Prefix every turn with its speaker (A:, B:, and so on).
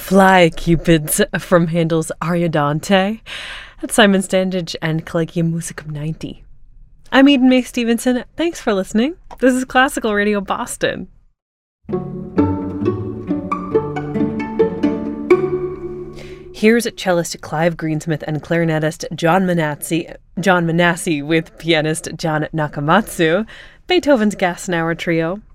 A: Fly, Cupids from Handel's Ariadante. That's Simon Standage and Collegium Musicum 90. I'm Eden Mae Stevenson. Thanks for listening. This is Classical Radio Boston. Here's cellist Clive Greensmith and clarinetist John Manassi with pianist John Nakamatsu, Beethoven's Gassenauer Trio,